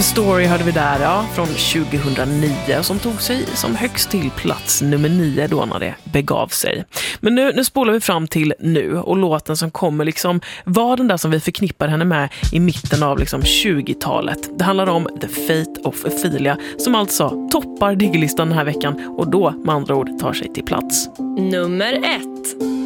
Story hörde vi där, ja, från 2009 som tog sig som högst till plats nummer 9 då när det begav sig. Men nu spolar vi fram till nu och låten som kommer liksom var den där som vi förknippar henne med i mitten av liksom 20-talet. Det handlar om The Fate of Ophelia som alltså toppar diggerlistan den här veckan och då med andra ord tar sig till plats. Nummer 1.